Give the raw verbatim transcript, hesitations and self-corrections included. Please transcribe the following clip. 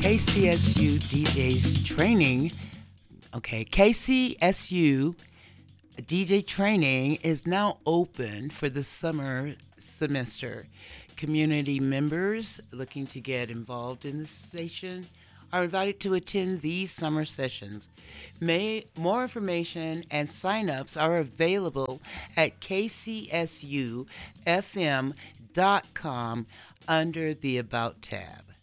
K C S U D Js training. Okay, K C S U D J training is now open for the summer semester. Community members looking to get involved in the station are invited to attend these summer sessions. May, more information and sign-ups are available at k c s u f m dot com under the About tab.